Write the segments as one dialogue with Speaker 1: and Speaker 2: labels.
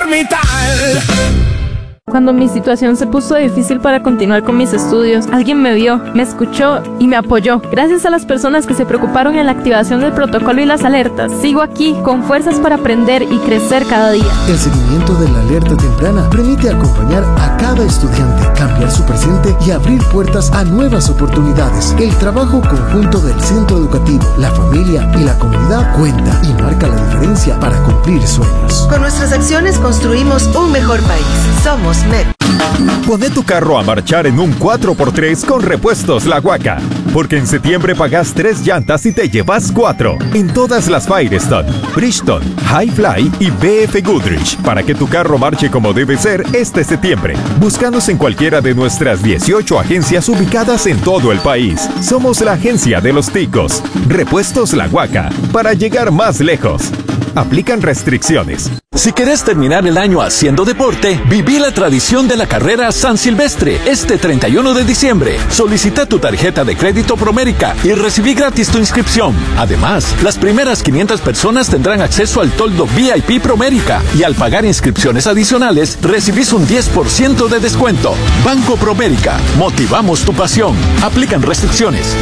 Speaker 1: ArcelorMittal.
Speaker 2: Cuando mi situación se puso difícil para continuar con mis estudios, alguien me vio, me escuchó y me apoyó. Gracias a las personas que se preocuparon en la activación del protocolo y las alertas, sigo aquí con fuerzas para aprender y crecer cada día.
Speaker 3: El seguimiento de la alerta temprana permite acompañar a cada estudiante, cambiar su presente y abrir puertas a nuevas oportunidades. El trabajo conjunto del centro educativo, la familia y la comunidad cuenta y marca la diferencia para cumplir sueños.
Speaker 4: Con nuestras acciones construimos un mejor país. Somos MEP.
Speaker 5: Poné tu carro a marchar en un 4x3 con Repuestos La Huaca, porque en septiembre pagas 3 llantas y te llevas 4 en todas las Firestone, Bridgestone, Highfly y BF Goodrich, para que tu carro marche como debe ser este septiembre. Búscanos en cualquiera de nuestras 18 agencias ubicadas en todo el país. Somos la agencia de los ticos. Repuestos La Huaca, para llegar más lejos. Aplican restricciones.
Speaker 6: Si querés terminar el año haciendo deporte, viví la tradición de la carrera San Silvestre este 31 de diciembre. Solicita tu tarjeta de crédito Promérica y recibí gratis tu inscripción. Además, las primeras 500 personas tendrán acceso al toldo VIP Promérica y al pagar inscripciones adicionales, recibís un 10% de descuento. Banco Promérica. Motivamos tu pasión. Aplican restricciones.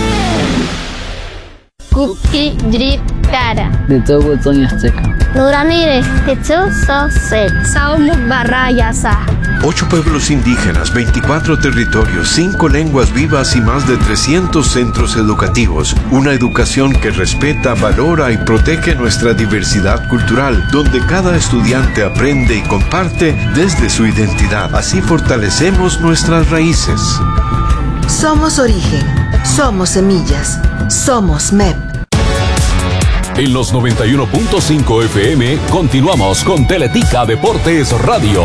Speaker 7: Cookie Drip Cara.
Speaker 8: De todo Azteca.
Speaker 7: Nuramire, Saumu Barrayasa.
Speaker 9: 8 pueblos indígenas, 24 territorios, 5 lenguas vivas y más de 300 centros educativos. Una educación que respeta, valora y protege nuestra diversidad cultural, donde cada estudiante aprende y comparte desde su identidad. Así fortalecemos nuestras raíces.
Speaker 4: Somos origen, somos semillas, somos MEP.
Speaker 10: En los 91.5 FM continuamos con Teletica Deportes Radio.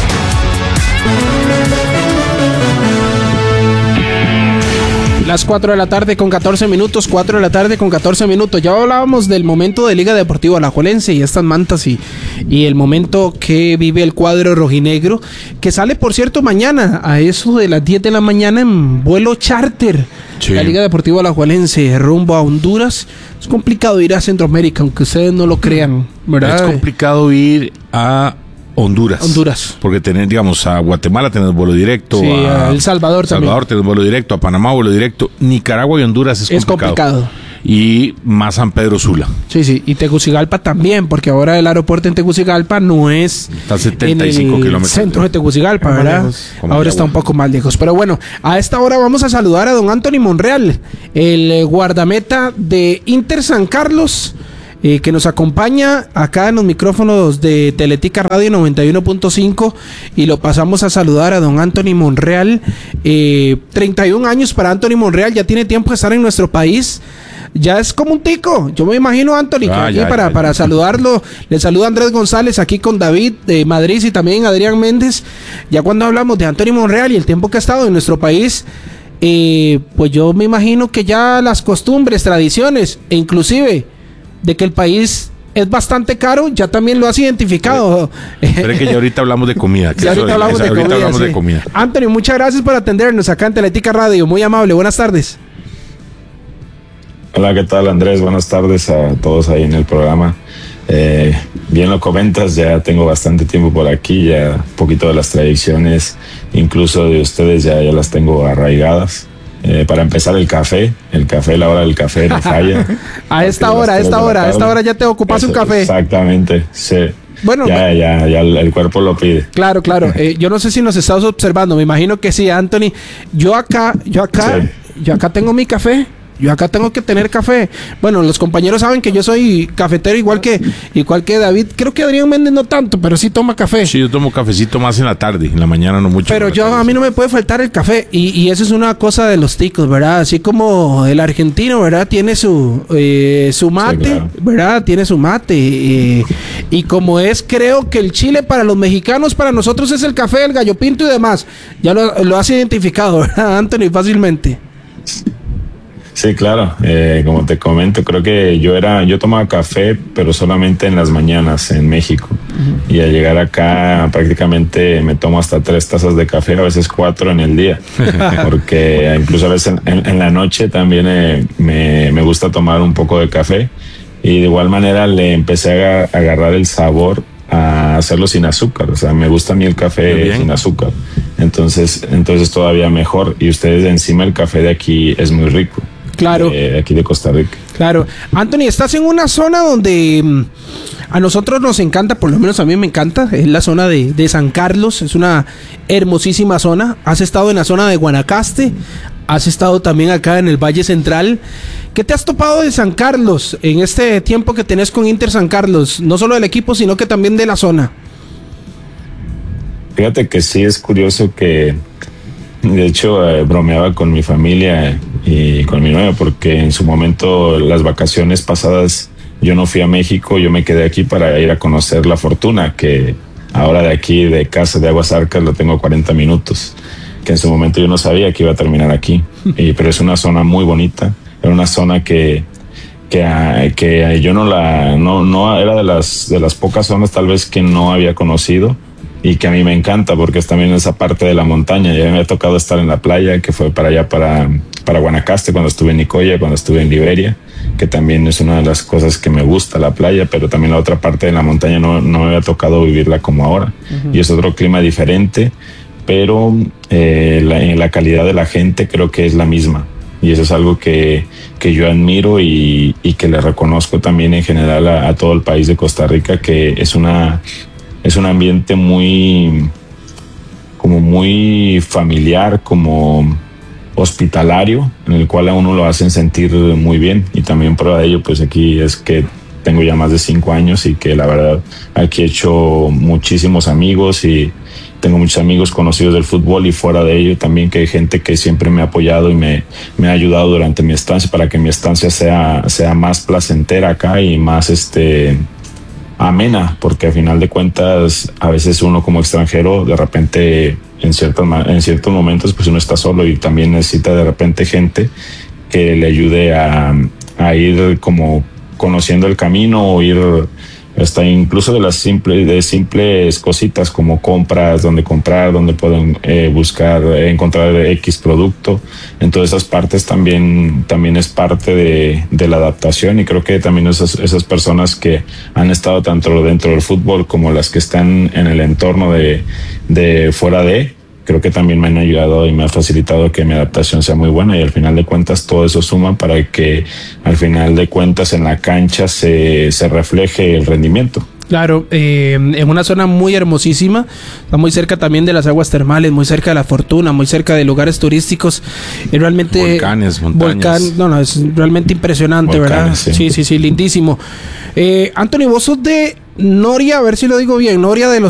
Speaker 11: Las 4 de la tarde con 14 minutos, 4 de la tarde con 14 minutos. Ya hablábamos del momento de Liga Deportiva Alajuelense y estas mantas y el momento que vive el cuadro rojinegro, que sale, por cierto, mañana a eso de las 10 de la mañana en vuelo charter. Sí. La Liga Deportiva Alajuelense rumbo a Honduras. Es complicado ir a Centroamérica, aunque ustedes no lo crean, ¿verdad?
Speaker 12: Es complicado ir a Honduras. Porque digamos, a Guatemala tenés vuelo directo.
Speaker 11: Sí, a El Salvador también.
Speaker 12: Salvador tenés vuelo directo, a Panamá vuelo directo. Nicaragua y Honduras es complicado. Y más San Pedro Sula.
Speaker 11: Sí, y Tegucigalpa también, porque ahora el aeropuerto en Tegucigalpa no es
Speaker 12: está 75
Speaker 11: en el
Speaker 12: kilómetros
Speaker 11: centro de Tegucigalpa, ¿verdad?
Speaker 12: Lejos,
Speaker 11: ahora está un poco más lejos. Pero bueno, a esta hora vamos a saludar a don Anthony Monreal, el guardameta de Inter San Carlos, que nos acompaña acá en los micrófonos de Teletica Radio 91.5, y lo pasamos a saludar a don Anthony Monreal. 31 años para Anthony Monreal, ya tiene tiempo de estar en nuestro país. Ya es como un tico. Yo me imagino, Anthony, que aquí para saludarlo, le saluda Andrés González aquí con David de Madrid y también Adrián Méndez. Ya cuando hablamos de Anthony Monreal y el tiempo que ha estado en nuestro país, pues yo me imagino que ya las costumbres, tradiciones e inclusive de que el país es bastante caro, ya también lo has identificado.
Speaker 12: Pero es que ya ahorita hablamos de comida.
Speaker 11: Ahorita hablamos de comida. Anthony, muchas gracias por atendernos acá en Teletica Radio. Muy amable, buenas tardes.
Speaker 13: Hola, ¿qué tal, Andrés? Buenas tardes a todos ahí en el programa. Bien lo comentas, ya tengo bastante tiempo por aquí, ya un poquito de las tradiciones, incluso de ustedes ya las tengo arraigadas. Para empezar, el café, la hora del café no falla.
Speaker 11: a esta hora ya te ocupas un café.
Speaker 13: Exactamente, sí.
Speaker 11: Bueno,
Speaker 13: ya el cuerpo lo pide.
Speaker 11: Claro. Yo no sé si nos estás observando, me imagino que sí, Anthony. Yo acá tengo mi café. Yo acá tengo que tener café. Bueno, los compañeros saben que yo soy cafetero igual que David. Creo que Adrián Méndez no tanto, pero sí toma café.
Speaker 12: Sí, yo tomo cafecito más en la tarde, en la mañana no mucho.
Speaker 11: Pero a mí no me puede faltar el café. Y eso es una cosa de los ticos, ¿verdad? Así como el argentino, ¿verdad? Tiene su mate, sí, claro, ¿verdad? Tiene su mate. Y como es, creo que el chile para los mexicanos, para nosotros es el café, el gallo pinto y demás. Ya lo has identificado, ¿verdad, Anthony? Fácilmente.
Speaker 13: Sí, claro. Como te comento, creo que yo tomaba café, pero solamente en las mañanas en México. Uh-huh. Y al llegar acá prácticamente me tomo hasta 3 tazas de café, a veces 4 en el día. Porque incluso a veces en la noche también me gusta tomar un poco de café. Y de igual manera le empecé a agarrar el sabor a hacerlo sin azúcar. O sea, me gusta a mí el café sin azúcar. Entonces todavía mejor. Y ustedes encima el café de aquí es muy rico.
Speaker 11: Claro.
Speaker 13: Aquí de Costa Rica.
Speaker 11: Claro. Anthony, estás en una zona donde a nosotros nos encanta, por lo menos a mí me encanta, es la zona de San Carlos, es una hermosísima zona. Has estado en la zona de Guanacaste, has estado también acá en el Valle Central. ¿Qué te has topado de San Carlos en este tiempo que tenés con Inter San Carlos? No solo del equipo, sino que también de la zona.
Speaker 13: Fíjate que sí es curioso que, de hecho, bromeaba con mi familia y con mi novia, porque en su momento, las vacaciones pasadas, yo no fui a México, yo me quedé aquí para ir a conocer La Fortuna, que ahora de aquí, de casa de Aguas Arcas, lo tengo 40 minutos, que en su momento yo no sabía que iba a terminar aquí, pero es una zona muy bonita, era una zona que yo no era de las pocas zonas tal vez que no había conocido, y que a mí me encanta porque es también esa parte de la montaña. Ya me ha tocado estar en la playa, que fue para allá, para Guanacaste, cuando estuve en Nicoya, cuando estuve en Liberia, que también es una de las cosas que me gusta, la playa, pero también la otra parte de la montaña no me había tocado vivirla como ahora. Uh-huh. Y es otro clima diferente, pero en la calidad de la gente creo que es la misma. Y eso es algo que yo admiro y que le reconozco también en general a todo el país de Costa Rica, que es un ambiente muy familiar, como hospitalario, en el cual a uno lo hacen sentir muy bien. Y también prueba de ello, pues aquí es que tengo ya más de 5 años y que la verdad aquí he hecho muchísimos amigos y tengo muchos amigos conocidos del fútbol y fuera de ello también, que hay gente que siempre me ha apoyado y me ha ayudado durante mi estancia para que mi estancia sea más placentera acá y más amena, porque a final de cuentas a veces uno como extranjero de repente en ciertos momentos pues uno está solo y también necesita de repente gente que le ayude a ir como conociendo el camino o ir hasta incluso de simples cositas como compras, dónde pueden encontrar X producto. En todas esas partes también es parte de la adaptación, y creo que también esas personas que han estado tanto dentro del fútbol como las que están en el entorno de fuera creo que también me han ayudado y me ha facilitado que mi adaptación sea muy buena, y al final de cuentas todo eso suma para que al final de cuentas en la cancha se refleje el rendimiento.
Speaker 11: Claro, en una zona muy hermosísima, está muy cerca también de las aguas termales, muy cerca de La Fortuna, muy cerca de lugares turísticos, realmente
Speaker 12: volcanes, montañas.
Speaker 11: Es realmente impresionante, volcanes, ¿verdad? Sí, lindísimo. Anthony, vos sos de Noria, a ver si lo digo bien, Noria de